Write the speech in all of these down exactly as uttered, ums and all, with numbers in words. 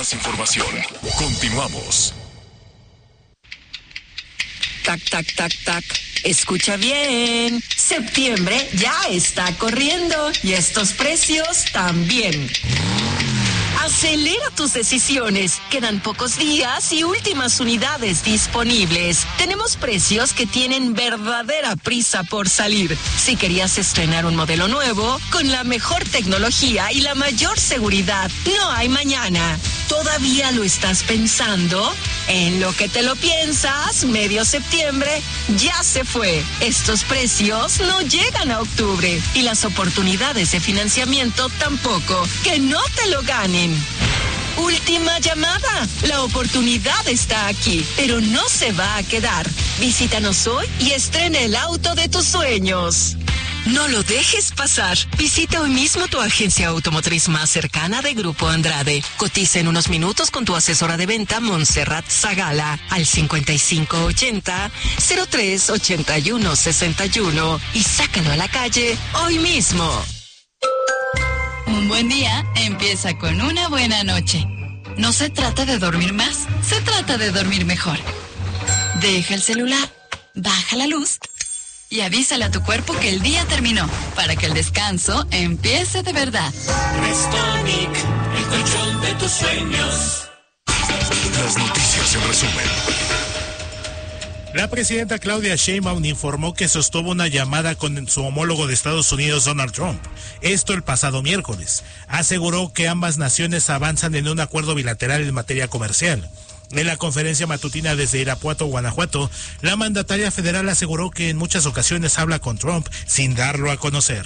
más información. Continuamos. Tac, tac, tac, tac. Escucha bien. Septiembre ya está corriendo y estos precios también. Acelera tus decisiones. Quedan pocos días y últimas unidades disponibles. Tenemos precios que tienen verdadera prisa por salir. Si querías estrenar un modelo nuevo, con la mejor tecnología y la mayor seguridad, no hay mañana. ¿Todavía lo estás pensando? En lo que te lo piensas, medio septiembre ya se fue. Estos precios no llegan a octubre y las oportunidades de financiamiento tampoco. Que no te lo ganen. Última llamada. La oportunidad está aquí, pero no se va a quedar. Visítanos hoy y estrena el auto de tus sueños. No lo dejes pasar. Visita hoy mismo tu agencia automotriz más cercana de Grupo Andrade. Cotiza en unos minutos con tu asesora de venta, Montserrat Zagala, al cincuenta y cinco ochenta, cero tres ochenta y uno sesenta y uno y sácalo a la calle hoy mismo. Un buen día empieza con una buena noche. No se trata de dormir más, se trata de dormir mejor. Deja el celular, baja la luz y avísale a tu cuerpo que el día terminó, para que el descanso empiece de verdad. Restonic, el colchón de tus sueños. Las noticias en resumen. La presidenta Claudia Sheinbaum informó que sostuvo una llamada con su homólogo de Estados Unidos, Donald Trump. Esto el pasado miércoles. Aseguró que ambas naciones avanzan en un acuerdo bilateral en materia comercial. En la conferencia matutina desde Irapuato, Guanajuato, la mandataria federal aseguró que en muchas ocasiones habla con Trump sin darlo a conocer.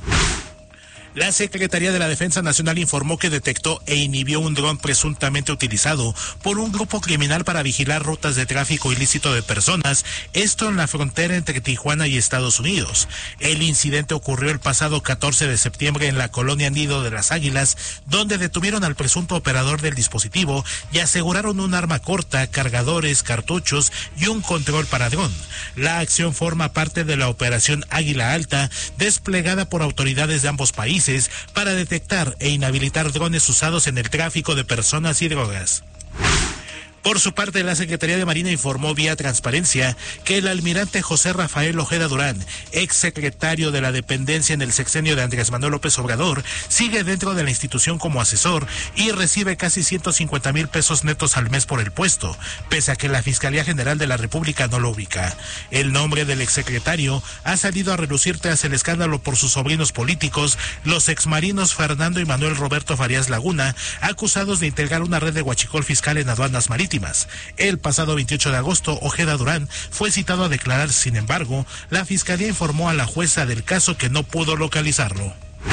La Secretaría de la Defensa Nacional informó que detectó e inhibió un dron presuntamente utilizado por un grupo criminal para vigilar rutas de tráfico ilícito de personas, esto en la frontera entre Tijuana y Estados Unidos. El incidente ocurrió el pasado catorce de septiembre en la colonia Nido de las Águilas, donde detuvieron al presunto operador del dispositivo y aseguraron un arma corta, cargadores, cartuchos y un control para dron. La acción forma parte de la operación Águila Alta, desplegada por autoridades de ambos países para detectar e inhabilitar drones usados en el tráfico de personas y drogas. Por su parte, la Secretaría de Marina informó vía transparencia que el almirante José Rafael Ojeda Durán, exsecretario de la dependencia en el sexenio de Andrés Manuel López Obrador, sigue dentro de la institución como asesor y recibe casi ciento cincuenta mil pesos netos al mes por el puesto, pese a que la Fiscalía General de la República no lo ubica. El nombre del exsecretario ha salido a relucir tras el escándalo por sus sobrinos políticos, los exmarinos Fernando y Manuel Roberto Farías Laguna, acusados de integrar una red de huachicol fiscal en aduanas marítimas. El pasado veintiocho de agosto, Ojeda Durán fue citado a declarar. Sin embargo, la Fiscalía informó a la jueza del caso que no pudo localizarlo.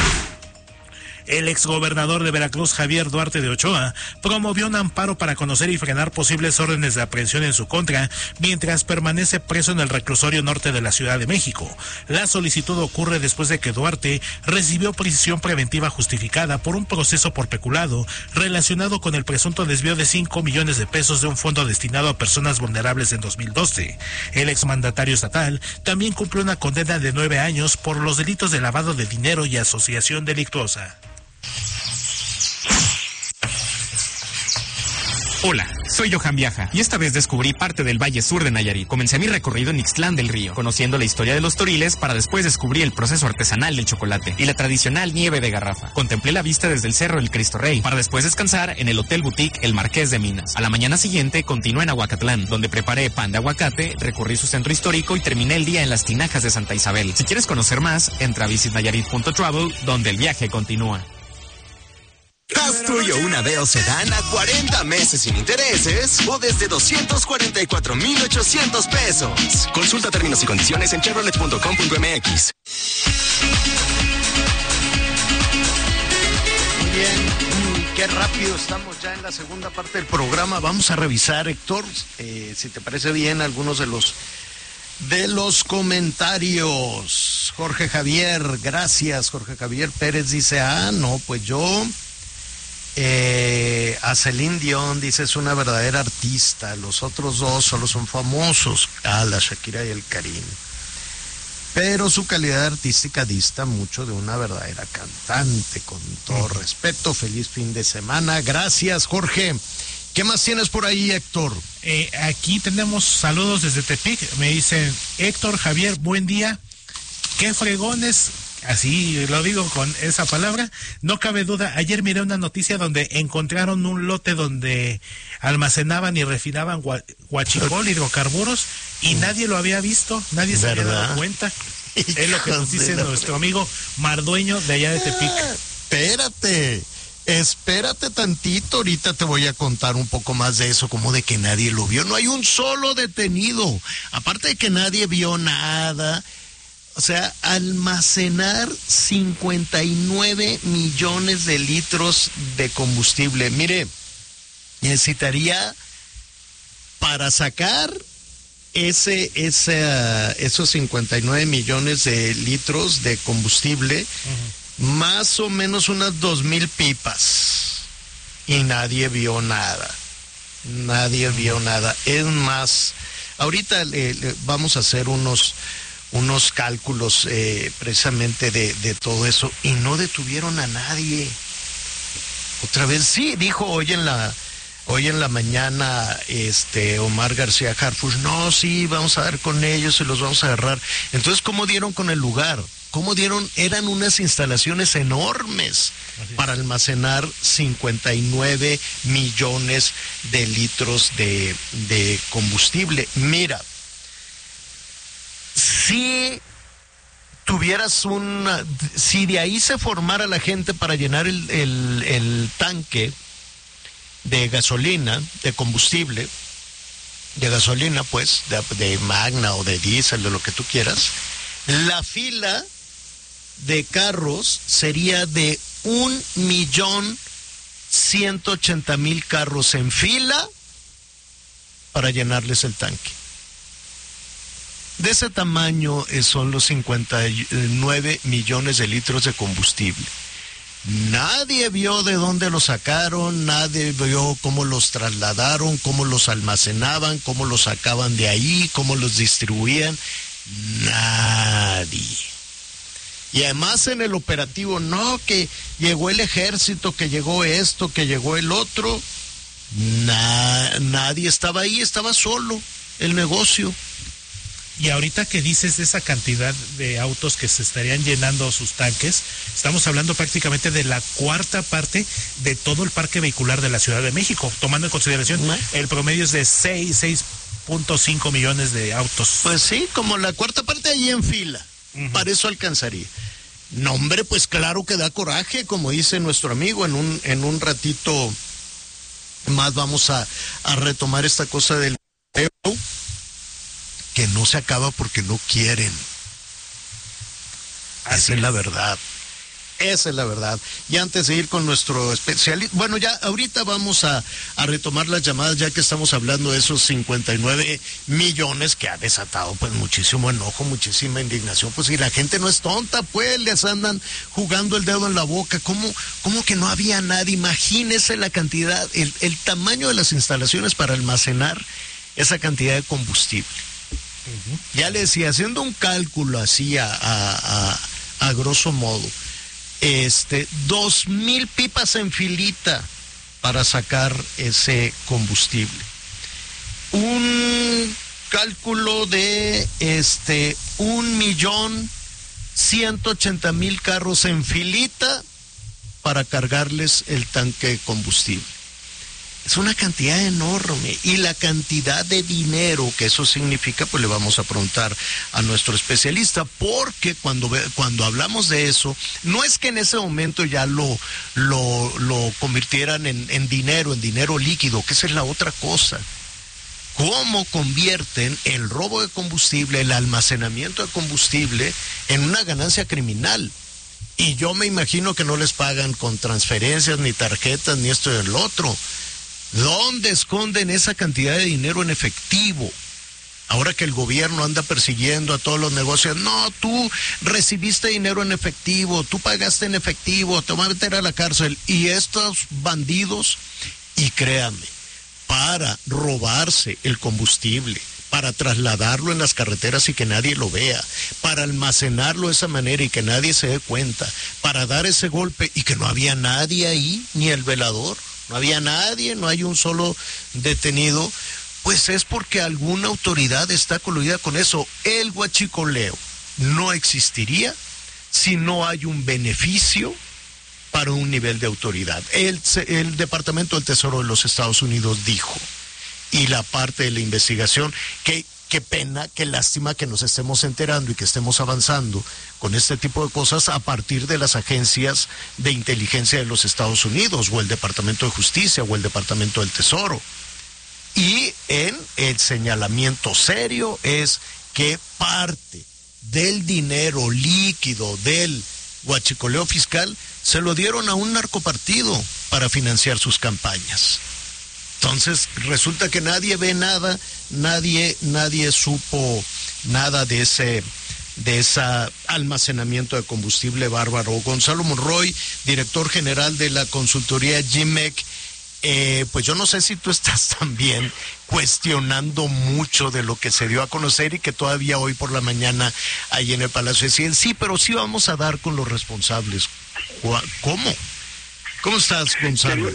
El exgobernador de Veracruz, Javier Duarte de Ochoa, promovió un amparo para conocer y frenar posibles órdenes de aprehensión en su contra, mientras permanece preso en el reclusorio norte de la Ciudad de México. La solicitud ocurre después de que Duarte recibió prisión preventiva justificada por un proceso por peculado relacionado con el presunto desvío de cinco millones de pesos de un fondo destinado a personas vulnerables en dos mil doce. El exmandatario estatal también cumplió una condena de nueve años por los delitos de lavado de dinero y asociación delictuosa. Hola, soy Johan Viaja y esta vez descubrí parte del Valle Sur de Nayarit. Comencé mi recorrido en Ixtlán del Río, conociendo la historia de los toriles para después descubrir el proceso artesanal del chocolate y la tradicional nieve de garrafa. Contemplé la vista desde el Cerro del Cristo Rey para después descansar en el Hotel Boutique El Marqués de Minas. A la mañana siguiente continué en Aguacatlán, donde preparé pan de aguacate, recorrí su centro histórico y terminé el día en las tinajas de Santa Isabel. Si quieres conocer más, entra a visit nayarit punto travel, donde el viaje continúa. Haz tuyo una Veo Sedán a cuarenta meses sin intereses o desde doscientos cuarenta y cuatro mil ochocientos pesos. Consulta términos y condiciones en chevrolet punto com punto m x. Muy bien, qué rápido estamos ya en la segunda parte del programa. Vamos a revisar, Héctor, eh, si te parece bien, algunos de los de los comentarios. Jorge Javier, gracias. Jorge Javier Pérez dice, ah, no, pues yo... Eh, a Celine Dion dice es una verdadera artista, los otros dos solo son famosos, ah, la Shakira y el Karim. pero su calidad artística dista mucho de una verdadera cantante. Con todo respeto, feliz fin de semana. Gracias, Jorge. ¿Qué más tienes por ahí, Héctor? Eh, aquí tenemos saludos desde Tepic. Me dicen, Héctor, Javier, buen día. Qué fregones, así lo digo con esa palabra. No cabe duda, ayer miré una noticia donde encontraron un lote donde almacenaban y refinaban gua, guachicol, hidrocarburos, y nadie lo había visto, nadie se había dado cuenta. Es lo que nos dice nuestro amigo Mardueño de allá de Tepic. Ah, espérate. Espérate tantito, ahorita te voy a contar un poco más de eso, como de que nadie lo vio. No hay un solo detenido, aparte de que nadie vio nada. O sea, almacenar cincuenta y nueve millones de litros de combustible. Mire, necesitaría para sacar ese, ese, esos cincuenta y nueve millones de litros de combustible, uh-huh, más o menos unas dos mil pipas, y nadie vio nada, nadie vio nada. Es más, ahorita le, le vamos a hacer unos, unos cálculos eh, precisamente de, de todo eso, y no detuvieron a nadie. Otra vez, sí, dijo hoy en la, hoy en la mañana este Omar García Harfuch, no, sí, vamos a dar con ellos y los vamos a agarrar. Entonces, ¿cómo dieron con el lugar? ¿Cómo dieron? Eran unas instalaciones enormes para almacenar cincuenta y nueve millones de litros de, de combustible. Mira, si tuvieras una, si de ahí se formara la gente para llenar el, el, el tanque de gasolina, de combustible, de gasolina pues, de, de Magna o de diésel, de lo que tú quieras, la fila de carros sería de un millón ciento ochenta mil carros en fila para llenarles el tanque. De ese tamaño son los cincuenta y nueve millones de litros de combustible. Nadie vio de dónde los sacaron, nadie vio cómo los trasladaron, cómo los almacenaban, cómo los sacaban de ahí, cómo los distribuían. Nadie. Y además en el operativo, no, que llegó el ejército, que llegó esto, que llegó el otro. Na, nadie estaba ahí, estaba solo el negocio. Y ahorita que dices de esa cantidad de autos que se estarían llenando sus tanques, estamos hablando prácticamente de la cuarta parte de todo el parque vehicular de la Ciudad de México, tomando en consideración ¿no? el promedio es de seis, seis punto cinco millones de autos. Pues sí, como la cuarta parte ahí en fila. Uh-huh. Para eso alcanzaría. No, hombre, pues claro que da coraje, como dice nuestro amigo, en un, en un ratito más vamos a, a retomar esta cosa del que no se acaba porque no quieren. Así Esa es la verdad. Esa es la verdad. Y antes de ir con nuestro especialista, bueno, ya ahorita vamos a, a retomar las llamadas, ya que estamos hablando de esos cincuenta y nueve millones que ha desatado pues muchísimo enojo, muchísima indignación. Pues si la gente no es tonta, pues les andan jugando el dedo en la boca. ¿Cómo, cómo que no había nadie? Imagínese la cantidad, el, el tamaño de las instalaciones para almacenar esa cantidad de combustible. Uh-huh. Ya le decía, haciendo un cálculo así a, a, a, a grosso modo, este, dos mil pipas en filita para sacar ese combustible. Un cálculo de este un millón ciento ochenta mil carros en filita para cargarles el tanque de combustible. Es una cantidad enorme, y la cantidad de dinero que eso significa, pues le vamos a preguntar a nuestro especialista, porque cuando, cuando hablamos de eso, no es que en ese momento ya lo, lo, lo convirtieran en, en dinero, en dinero líquido, que esa es la otra cosa. ¿Cómo convierten el robo de combustible, el almacenamiento de combustible en una ganancia criminal? Y yo me imagino que no les pagan con transferencias, ni tarjetas, ni esto y el otro. ¿Dónde esconden esa cantidad de dinero en efectivo? Ahora que el gobierno anda persiguiendo a todos los negocios, no, tú recibiste dinero en efectivo, tú pagaste en efectivo, te van a meter a la cárcel. Y estos bandidos, y créanme, para robarse el combustible, para trasladarlo en las carreteras y que nadie lo vea, para almacenarlo de esa manera y que nadie se dé cuenta, para dar ese golpe y que no había nadie ahí, ni el velador, no había nadie, no hay un solo detenido, pues es porque alguna autoridad está coludida con eso. El huachicoleo no existiría si no hay un beneficio para un nivel de autoridad. El, el Departamento del Tesoro de los Estados Unidos dijo, y la parte de la investigación, que qué pena, qué lástima que nos estemos enterando y que estemos avanzando con este tipo de cosas a partir de las agencias de inteligencia de los Estados Unidos, o el Departamento de Justicia, o el Departamento del Tesoro. Y en el señalamiento serio es que parte del dinero líquido del huachicoleo fiscal se lo dieron a un narcopartido para financiar sus campañas. Entonces resulta que nadie ve nada, nadie, nadie supo nada de ese, de ese almacenamiento de combustible bárbaro. Gonzalo Monroy, director general de la consultoría G M E C, eh, pues yo no sé si tú estás también cuestionando mucho de lo que se dio a conocer y que todavía hoy por la mañana ahí en el Palacio decían, sí, pero sí vamos a dar con los responsables. ¿Cómo? ¿Cómo estás, Gonzalo?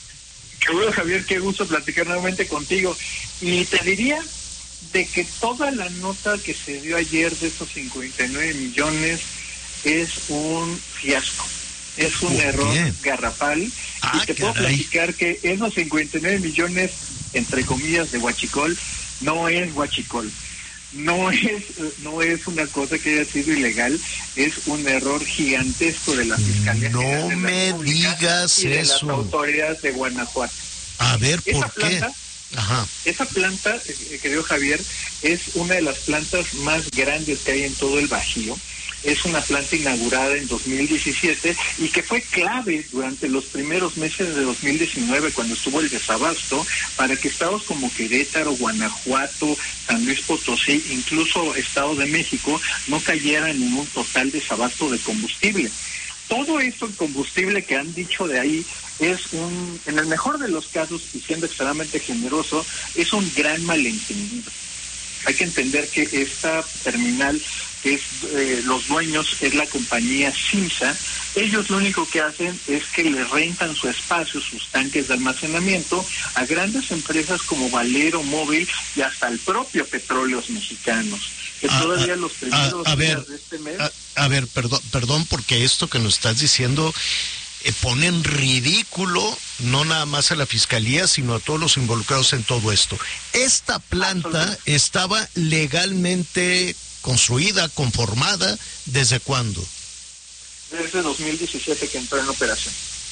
Qué bueno, Javier, qué gusto platicar nuevamente contigo. Y te diría de que toda la nota que se dio ayer de esos cincuenta y nueve millones es un fiasco, es un error bien. garrafal. Ah, y te caray. puedo platicar que esos cincuenta y nueve millones, entre comillas, de huachicol, no es huachicol. No es, no es una cosa que haya sido ilegal, es un error gigantesco de la Fiscalía no General de la me República digas y de eso. las autoridades de Guanajuato. A ver, ¿por esa qué? Planta, Ajá. Esa planta, eh, querido Javier, es una de las plantas más grandes que hay en todo el Bajío. Es una planta inaugurada en dos mil diecisiete y que fue clave durante los primeros meses de dos mil diecinueve, cuando estuvo el desabasto, para que estados como Querétaro, Guanajuato, San Luis Potosí, incluso Estado de México, no cayeran en un total desabasto de combustible. Todo esto, el combustible que han dicho de ahí, es un, en el mejor de los casos, y siendo extremadamente generoso, es un gran malentendido. Hay que entender que esta terminal, que es eh, los dueños, es la compañía Simsa. Ellos lo único que hacen es que le rentan su espacio, sus tanques de almacenamiento, a grandes empresas como Valero, Móvil y hasta el propio Petróleos Mexicanos, que ah, todavía ah, los primeros ah, a días ver, de este mes... A, a ver, perdón, perdón, porque esto que nos estás diciendo eh, pone en ridículo no nada más a la Fiscalía, sino a todos los involucrados en todo esto. Esta planta estaba legalmente construida, conformada, ¿desde cuándo? Desde dos mil diecisiete que entró en operación.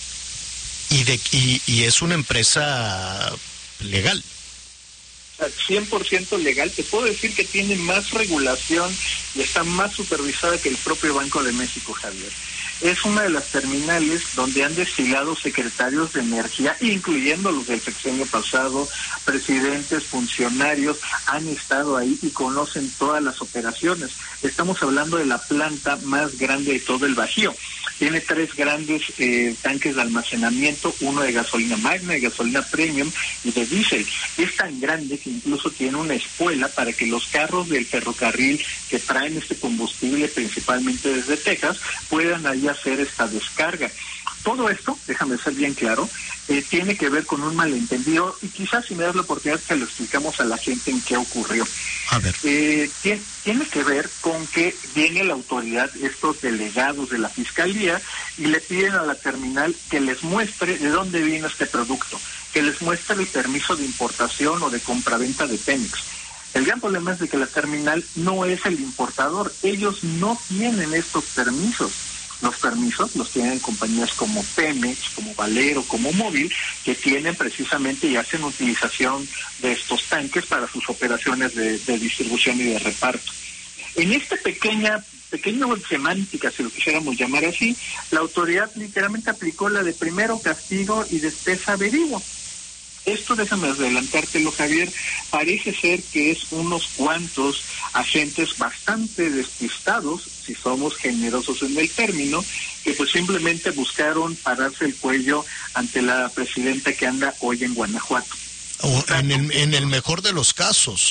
Y, de, y, y es una empresa legal. cien por ciento legal. Te puedo decir que tiene más regulación y está más supervisada que el propio Banco de México, Javier. Es una de las terminales donde han desfilado secretarios de energía, incluyendo los del sexenio pasado, presidentes, funcionarios, han estado ahí y conocen todas las operaciones. Estamos hablando de la planta más grande de todo el Bajío. Tiene tres grandes eh, tanques de almacenamiento, uno de gasolina magna, de gasolina premium y de diésel. Es tan grande que incluso tiene una espuela para que los carros del ferrocarril que traen este combustible, principalmente desde Texas, puedan ahí hacer esta descarga. Todo esto, déjame ser bien claro, eh, tiene que ver con un malentendido, y quizás si me das la oportunidad que lo explicamos a la gente en qué ocurrió. A ver. Eh, tiene, tiene que ver con que viene la autoridad, estos delegados de la Fiscalía, y le piden a la terminal que les muestre de dónde viene este producto, que les muestre el permiso de importación o de compraventa de Pemex. El gran problema es de que la terminal no es el importador, ellos no tienen estos permisos. Los permisos los tienen compañías como Pemex, como Valero, como Móvil, que tienen precisamente y hacen utilización de estos tanques para sus operaciones de, de distribución y de reparto. En esta pequeña, pequeña semántica, si lo quisiéramos llamar así, la autoridad literalmente aplicó la de primero castigo y después averiguo. Esto, déjame adelantártelo, Javier, parece ser que es unos cuantos agentes bastante despistados, si somos generosos en el término, que pues simplemente buscaron pararse el cuello ante la presidenta que anda hoy en Guanajuato. O en el, en el mejor de los casos,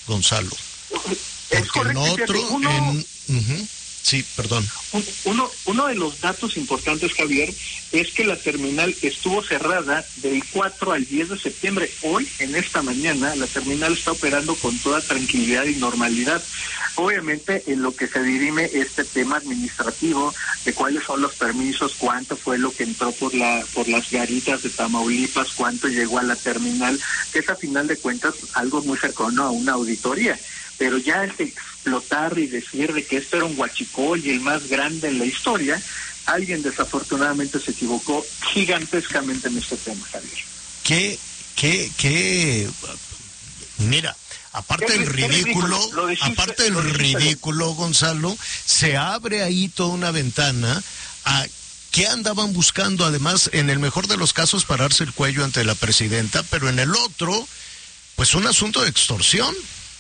Gonzalo. Es Porque correcto, en otro, uno, en, uh-huh, sí, perdón. Uno, uno de los datos importantes, Javier, es que la terminal estuvo cerrada del cuatro al diez de septiembre. Hoy, en esta mañana, la terminal está operando con toda tranquilidad y normalidad. Obviamente, en lo que se dirime este tema administrativo, de cuáles son los permisos, cuánto fue lo que entró por la por las garitas de Tamaulipas, cuánto llegó a la terminal, que es a final de cuentas algo muy cercano a una auditoría. Pero ya el explotar y decir de que esto era un huachicol y el más grande en la historia, alguien desafortunadamente se equivocó gigantescamente en este tema, Javier. ¿Qué, qué, qué? Mira, aparte del ridículo, ridículo dijiste, aparte del ridículo, Gonzalo, se abre ahí toda una ventana a qué andaban buscando, además, en el mejor de los casos, pararse el cuello ante la presidenta, pero en el otro, pues un asunto de extorsión.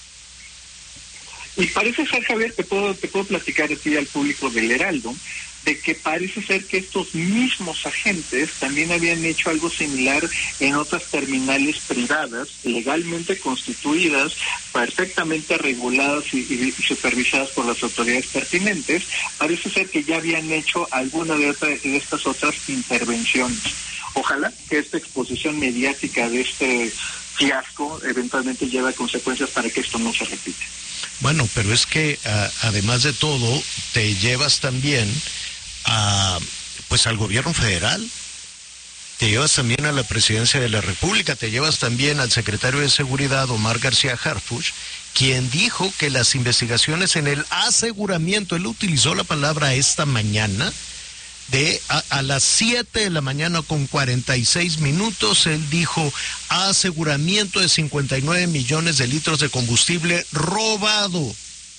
Y parece ser, Javier, te puedo, te puedo platicar a ti y al público del Heraldo, de que parece ser que estos mismos agentes también habían hecho algo similar en otras terminales privadas, legalmente constituidas, perfectamente reguladas y, y, y supervisadas por las autoridades pertinentes. Parece ser que ya habían hecho alguna de, otra, de estas otras intervenciones. Ojalá que esta exposición mediática de este fiasco eventualmente lleve a consecuencias para que esto no se repita. Bueno, pero es que a, además de todo, te llevas también a, pues al gobierno federal, te llevas también a la presidencia de la República, te llevas también al secretario de Seguridad, Omar García Harfuch, quien dijo que las investigaciones en el aseguramiento, él utilizó la palabra esta mañana, de a, a las siete de la mañana con cuarenta y seis minutos, él dijo aseguramiento de cincuenta y nueve millones de litros de combustible robado,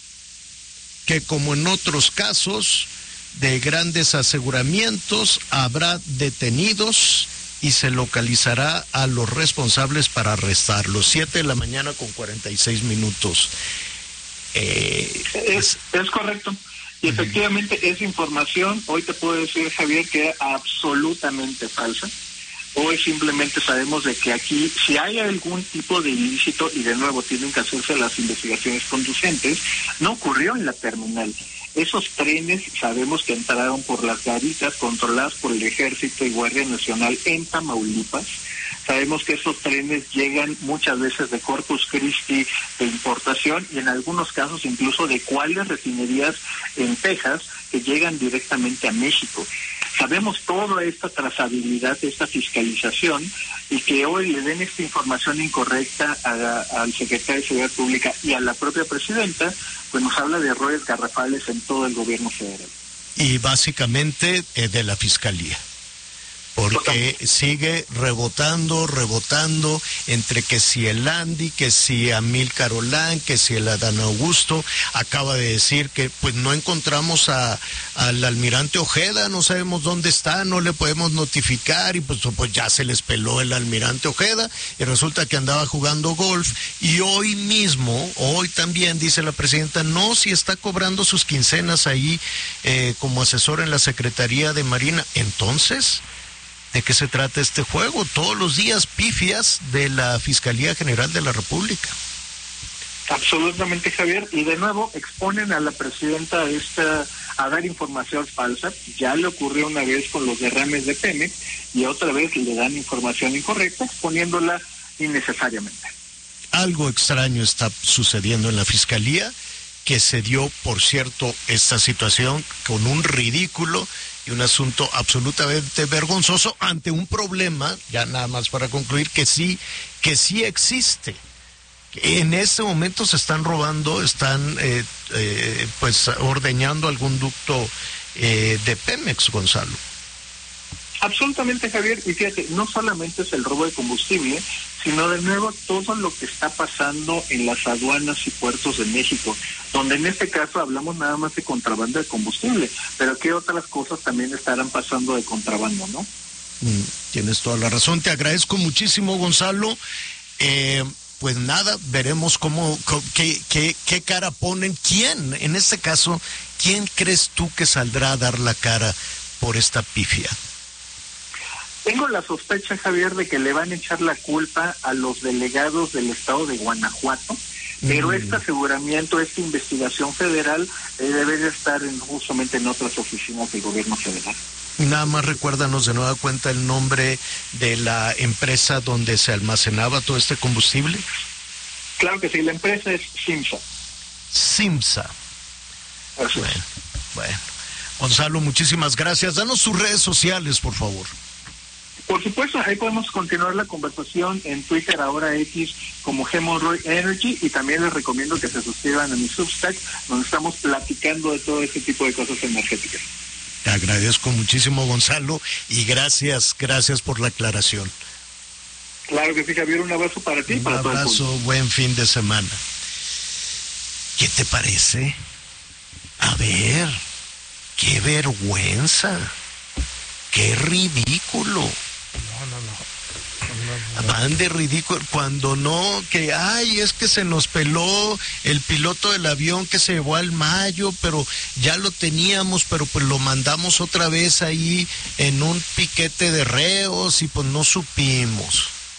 que como en otros casos de grandes aseguramientos habrá detenidos y se localizará a los responsables para arrestarlos. siete de la mañana con cuarenta y seis minutos. Eh, es, es correcto. Y efectivamente esa información, hoy te puedo decir, Javier, que es absolutamente falsa. Hoy simplemente sabemos de que aquí, si hay algún tipo de ilícito, y de nuevo tienen que hacerse las investigaciones conducentes, no ocurrió en la terminal. Esos trenes sabemos que entraron por las garitas controladas por el Ejército y Guardia Nacional en Tamaulipas. Sabemos que esos trenes llegan muchas veces de Corpus Christi de importación y en algunos casos incluso de cuáles refinerías en Texas que llegan directamente a México. Sabemos toda esta trazabilidad, esta fiscalización, y que hoy le den esta información incorrecta a, al secretario de Seguridad Pública y a la propia presidenta, pues nos habla de errores garrafales en todo el gobierno federal. Y básicamente eh, de la Fiscalía. Porque sigue rebotando, rebotando entre que si el Andy, que si Amílcar Olán, que si el Adán Augusto. Acaba de decir que pues no encontramos a al almirante Ojeda, no sabemos dónde está, no le podemos notificar y pues, pues ya se les peló el almirante Ojeda y resulta que andaba jugando golf. Y hoy mismo, hoy también dice la presidenta, no, si está cobrando sus quincenas ahí eh, como asesor en la Secretaría de Marina. Entonces, ¿de qué se trata este juego? Todos los días pifias de la Fiscalía General de la República. Absolutamente, Javier. Y de nuevo exponen a la presidenta a, esta, a dar información falsa. Ya le ocurrió una vez con los derrames de Pemex y otra vez le dan información incorrecta, exponiéndola innecesariamente. Algo extraño está sucediendo en la Fiscalía, que se dio, por cierto, esta situación con un ridículo y un asunto absolutamente vergonzoso ante un problema, ya nada más para concluir, que sí, que sí existe. En este momento se están robando, están eh, eh, pues ordeñando algún ducto eh, de Pemex, Gonzalo. Absolutamente, Javier, y fíjate, no solamente es el robo de combustible, sino de nuevo todo lo que está pasando en las aduanas y puertos de México, donde en este caso hablamos nada más de contrabando de combustible, pero qué otras cosas también estarán pasando de contrabando, ¿no? Mm, tienes toda la razón, te agradezco muchísimo, Gonzalo. Eh, pues nada, veremos cómo, cómo qué, qué, qué cara ponen, quién, en este caso, quién crees tú que saldrá a dar la cara por esta pifia. Tengo la sospecha, Javier, de que le van a echar la culpa a los delegados del estado de Guanajuato, Pero Mm. este aseguramiento, esta investigación federal eh, debe de estar en, justamente en otras oficinas del gobierno federal. Nada más recuérdanos de nueva cuenta el nombre de la empresa donde se almacenaba todo este combustible. Claro que sí, la empresa es Simsa. Simsa. Así Bueno, es. bueno. Gonzalo, muchísimas gracias. Danos sus redes sociales, por favor. Por supuesto, ahí podemos continuar la conversación en Twitter, ahora X, como Hemorrhoid Energy, y también les recomiendo que se suscriban a mi Substack, donde estamos platicando de todo este tipo de cosas energéticas. Te agradezco muchísimo, Gonzalo, y gracias, gracias por la aclaración. Claro que sí, Javier, un abrazo para ti y Un para todo el abrazo, mundo. buen fin de semana. ¿Qué te parece? A ver, qué vergüenza, qué ridículo. No, no, no. Van de ridículo cuando no, que ay, es que se nos peló el piloto del avión que se llevó al Mayo, pero ya lo teníamos, pero pues lo mandamos otra vez ahí en un piquete de reos y pues no supimos.